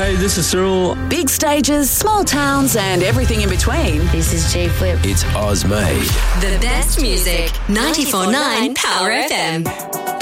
Hi, this is Cyril. Big stages, small towns, and everything in between. This is J Flip. It's Ozmade. The best music, 94.9 Power FM.